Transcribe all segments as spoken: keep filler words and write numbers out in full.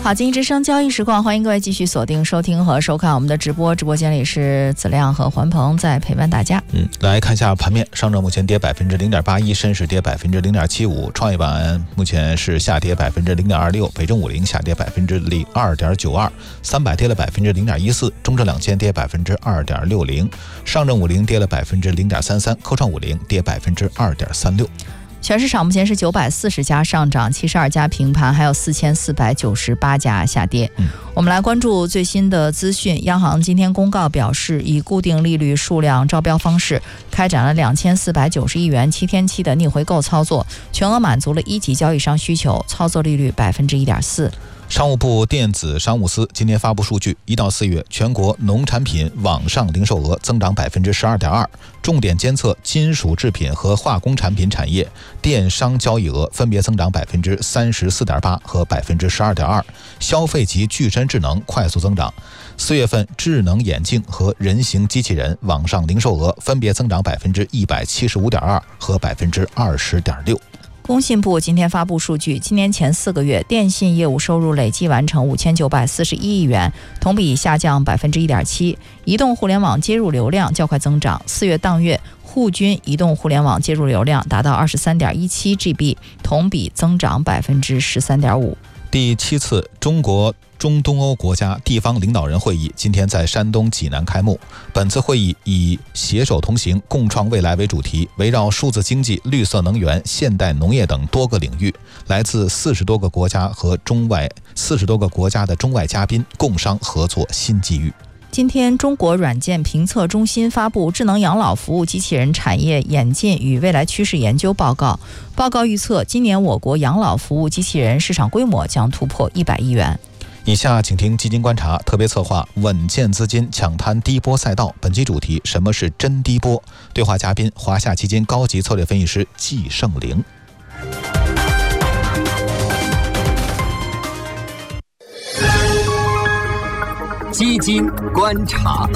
好，经济之声交易实况，欢迎各位继续锁定收听和收看我们的直播。直播间里是子亮和环鹏在陪伴大家。 嗯，来看一下盘面，上证目前跌百分之零点八一，深市跌百分之零点七五，创业板目前是下跌百分之零点二六，北证五零下跌百分之零二点九二，三百跌了百分之零点一四，中证两千跌百分之二点六零，上证五零跌了百分之零点三三，科创五零跌百分之二点三六。 全市场目前是九百四十家上涨，七十二家平盘，还有四千四百九十八家下跌。 嗯， 我们来关注最新的资讯。央行今天公告表示，以固定利率数量招标方式开展了两千四百九十亿元七天期的逆回购操作，全额满足了一级交易商需求，操作利率百分之一点四。 商务部电子商务司今天发布数据，一到四月全国农产品网上零售额增长百分之十二点二，重点监测金属制品和化工产品产业电商交易额分别增长百分之三十四点八和百分之十二点二，消费级具身智能快速增长。四月份智能眼镜和人形机器人网上零售额分别增长百分之一百七十五点二和百分之二十点六。 工信部今天发布数据，今年前四个月电信业务收入累计完成五千九百四十一亿元，同比下降百分之一点七。移动互联网接入流量较快增长，四月当月沪均移动互联网接入流量达到二十三点一七 G B， 同比增长百分之十三点五。 第七次中国中东欧国家地方领导人会议今天在山东济南开幕。本次会议以携手同行共创未来为主题，围绕数字经济、绿色能源、现代农业等多个领域，来自四十多个国家和中外四十多个国家的中外嘉宾共商合作新机遇。 今天，中国软件评测中心发布智能养老服务机器人产业演进与未来趋势研究报告。报告预测，今年我国养老服务机器人市场规模将突破一百亿元。 以下请听基金观察特别策划稳健资金抢滩低波赛道，本期主题：什么是真低波？对话嘉宾：华夏基金高级策略分析师季胜玲。 基金观察。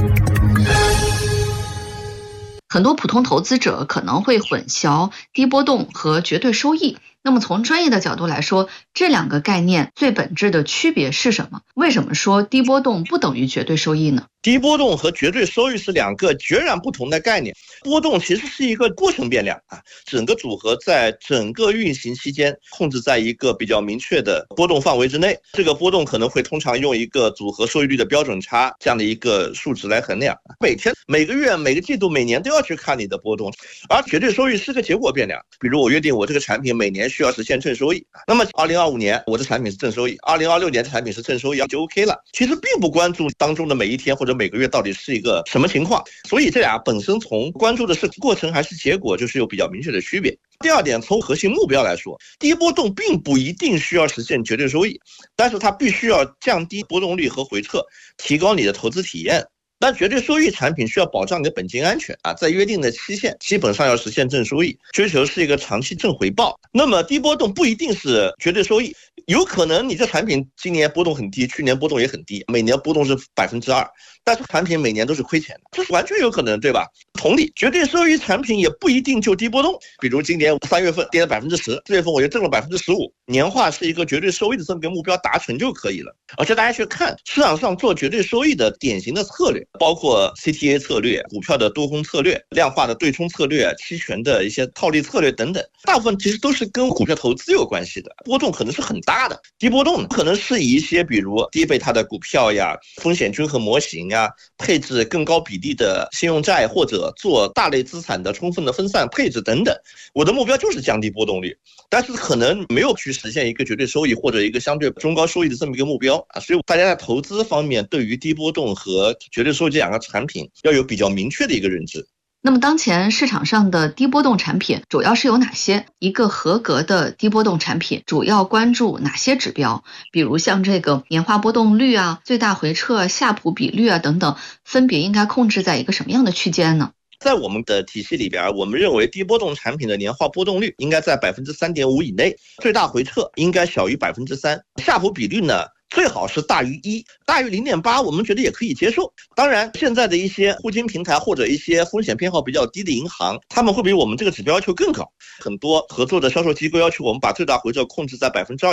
很多普通投资者可能会混淆低波动和绝对收益。那么从专业的角度来说，这两个概念最本质的区别是什么？为什么说低波动不等于绝对收益呢？ 低波动和绝对收益是两个截然不同的概念。波动其实是一个过程变量啊，整个组合在整个运行期间控制在一个比较明确的波动范围之内。这个波动可能会通常用一个组合收益率的标准差这样的一个数值来衡量。每天、每个月、每个季度、每年都要去看你的波动，而绝对收益是个结果变量。比如我约定我这个产品每年需要实现正收益，那么二零二五年我的产品是正收益，二零二六年的产品是正收益就 OK 了。其实并不关注当中的每一天或者每个月到底是一个什么情况，所以这俩本身从关注的是过程还是结果就是有比较明确的区别。第二点，从核心目标来说，低波动并不一定需要实现绝对收益，但是它必须要降低波动率和回撤，提高你的投资体验。但绝对收益产品需要保障你的本金安全啊，在约定的期限基本上要实现正收益，追求是一个长期正回报。那么低波动不一定是绝对收益，有可能你这产品今年波动很低，去年波动也很低，每年波动是百分之二，但是产品每年都是亏钱的，这是完全有可能，对吧？同理，绝对收益产品也不一定就低波动，比如今年三月份跌了百分之十，四月份我就挣了百分之十五，年化是一个绝对收益的这么个目标达成就可以了。而且大家去看市场上做绝对收益的典型的策略，包括 C T A 策略、股票的多空策略、量化的对冲策略、期权的一些套利策略等等，大部分其实都是跟股票投资有关系的，波动可能是很大的。低波动可能是以一些比如低贝塔的股票呀、风险均衡模型呀、配置更高比例的信用债或者做大类资产的充分的分散配置等等。我的目标就是降低波动率，但是可能没有去实现一个绝对收益或者一个相对中高收益的这么一个目标啊，所以大家在投资方面对于低波动和绝对收益这两个产品要有比较明确的一个认知。 那么当前市场上的低波动产品主要是有哪些？一个合格的低波动产品主要关注哪些指标？比如像这个年化波动率啊、最大回撤、夏普比率啊等等，分别应该控制在一个什么样的区间呢？ 在我们的体系里边，我们认为低波动产品的年化波动率应该在 百分之三点五 以内，最大回撤应该小于 百分之三， 夏普比率呢最好是大于一，大于 零点八 我们觉得也可以接受。当然现在的一些互金平台或者一些风险偏好比较低的银行，他们会比我们这个指标要求更高，很多合作的销售机构要求我们把最大回撤控制在 百分之二 以内，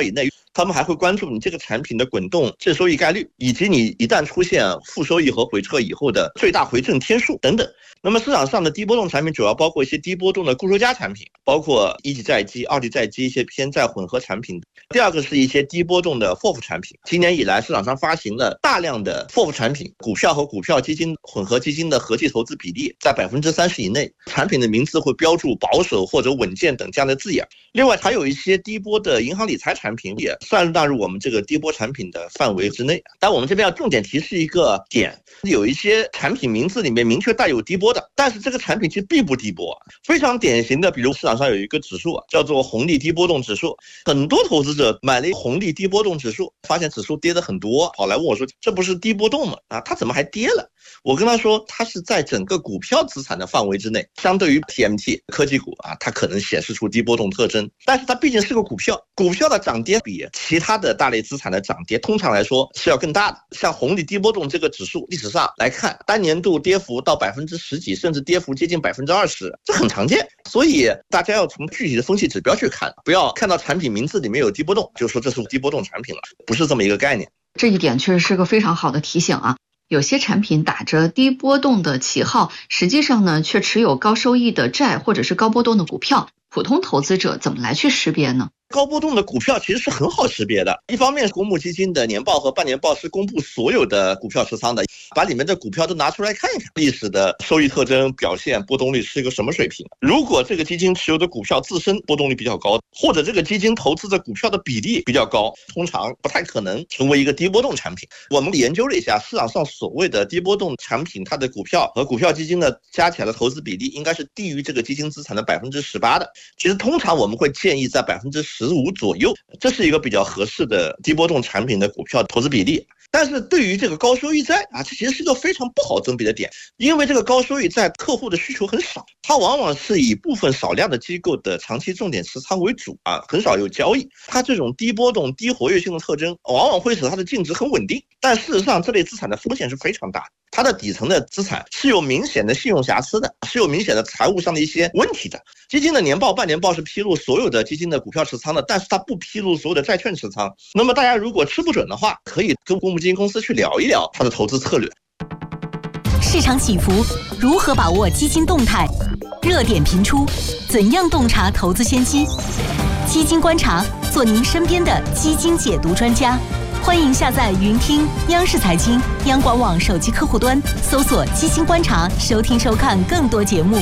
他们还会关注你这个产品的滚动正收益概率，以及你一旦出现负收益和回撤以后的最大回正天数等等。那么市场上的低波动产品主要包括一些低波动的固收加产品，包括一级债基、二级债基一些偏债混合产品。第二个是一些低波动的 F O F 产品，今年以来市场上发行了大量的 F O F 产品，股票和股票基金混合基金的合计投资比例在百分之三十以内，产品的名字会标注保守或者稳健等这样的字眼。另外还有一些低波的银行理财产品也算纳入我们这个低波产品的范围之内。但我们这边要重点提示一个点，有一些产品名字里面明确带有低波的，但是这个产品其实并不低波。非常典型的，比如市场上有一个指数叫做红利低波动指数，很多投资者买了红利低波动指数，发现指数跌的很多，跑来问我说这不是低波动吗？啊，它怎么还跌了？我跟他说，它是在整个股票资产的范围之内，相对于 T M T 科技股啊，它可能显示出低波动特征，但是它毕竟是个股票，股票的涨跌比其他的大类资产的涨跌通常来说是要更大的。像红利低波动这个指数，历史上来看，单年度跌幅到百分之十几，甚至跌幅接近百分之二十，这很常见。所以大家要从具体的分析指标去看，不要看到产品名字里面有低波动就说这是低波动产品了，不是这么一个概念。 这一点确实是个非常好的提醒啊。有些产品打着低波动的旗号，实际上呢却持有高收益的债或者是高波动的股票，普通投资者怎么来去识别呢？ 高波动的股票其实是很好识别的，一方面公募基金的年报和半年报是公布所有的股票持仓的，把里面的股票都拿出来看一看，历史的收益特征表现波动率是一个什么水平。如果这个基金持有的股票自身波动率比较高，或者这个基金投资的股票的比例比较高，通常不太可能成为一个低波动产品。我们研究了一下市场上所谓的低波动产品，它的股票和股票基金的加起来的投资比例应该是低于这个基金资产的百分之十八的。其实通常我们会建议在百分之十五左右，这是一个比较合适的低波动产品的股票投资比例。但是对于这个高收益债啊，这其实是个非常不好甄别的点，因为这个高收益债客户的需求很少，它往往是以部分少量的机构的长期重点持仓为主啊，很少有交易。它这种低波动、低活跃性的特征，往往会使它的净值很稳定，但事实上这类资产的风险是非常大的。它的底层的资产是有明显的信用瑕疵的，是有明显的财务上的一些问题的。基金的年报、半年报是披露所有的基金的股票持仓的，但是它不披露所有的债券持仓。那么大家如果吃不准的话，可以跟公募基金公司去聊一聊它的投资策略。 市场起伏，如何把握基金动态？热点频出，怎样洞察投资先机？基金观察，做您身边的基金解读专家。欢迎下载云听央视财经、央广网手机客户端，搜索基金观察，收听收看更多节目。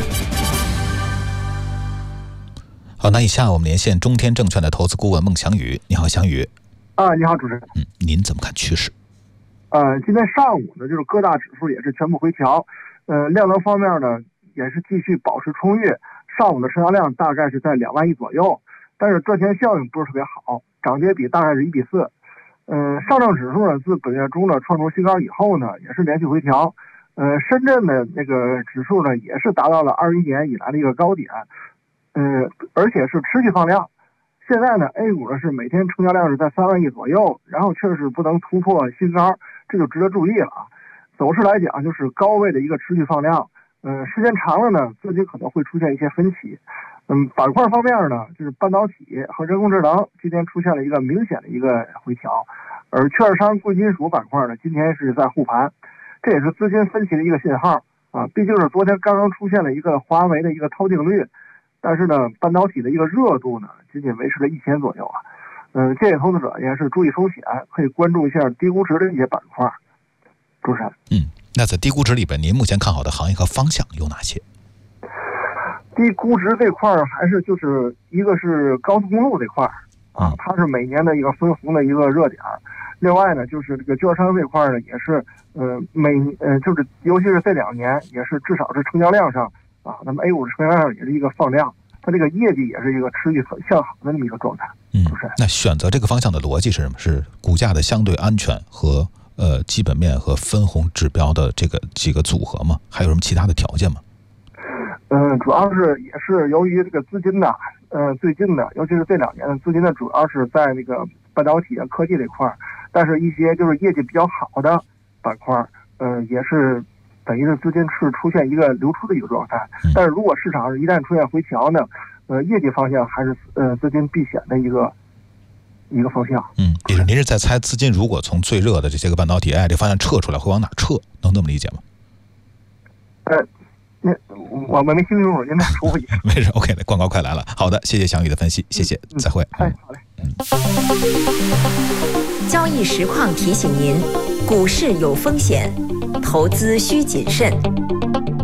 好，那以下我们连线中天证券的投资顾问孟祥宇。你好，祥宇。 啊，你好，主持人。 嗯，您怎么看趋势？ 呃，今天上午呢，就是各大指数也是全部回调，呃，量能方面呢也是继续保持充裕，上午的成交量大概是在两万亿左右，但是赚钱效应不是特别好，涨跌比大概是一比四。呃，上证指数呢，自本月中呢创出新高以后呢，也是连续回调。呃，深圳的那个指数呢，也是达到了二一年以来的一个高点，呃，而且是持续放量。现在呢 ，A 股呢是每天成交量是在三万亿左右，然后确实不能突破新高，这就值得注意了啊。走势来讲，就是高位的一个持续放量，呃，时间长了呢，资金可能会出现一些分歧。嗯，板块方面呢，就是半导体和人工智能今天出现了一个明显的一个回调，而券商、贵金属板块呢，今天是在护盘，这也是资金分歧的一个信号啊。毕竟是昨天刚刚出现了一个华为的一个套定律，但是呢，半导体的一个热度呢，仅仅维持了一千左右啊。嗯，建议投资者也是注意风险，可以关注一下低估值的一些板块。主持人， 嗯，那在低估值里边，您目前看好的行业和方向有哪些？ 低估值这块还是就是一个是高速公路这块啊，它是每年的一个分红的一个热点。另外呢，就是这个券商这块呢，也是呃每呃就是尤其是这两年也是至少是成交量上啊，那么 A 股的成交量也是一个放量，它这个业绩也是一个持续向好的那么一个状态。 嗯，那选择这个方向的逻辑是什么？是股价的相对安全和呃基本面和分红指标的这个几个组合吗？还有什么其他的条件吗？ 嗯，主要是也是由于这个资金呢，呃，最近的，尤其是这两年的资金呢，主要是在那个半导体啊、科技这块儿，但是一些就是业绩比较好的板块，呃，也是等于是资金是出现一个流出的一个状态。但是如果市场一旦出现回调呢，呃，业绩方向还是呃资金避险的一个一个方向。 嗯，也是您是在猜资金如果从最热的这些个半导体 A I 这方向撤出来，会往哪撤？能这么理解吗？ 呃，那我我没听清楚，您再重复一下。 没事 ，OK 的，广告快来了。好的，谢谢翔宇的分析，谢谢， 嗯、 再会。 哎，好嘞。 嗯。 交易实况提醒您：股市有风险，投资需谨慎。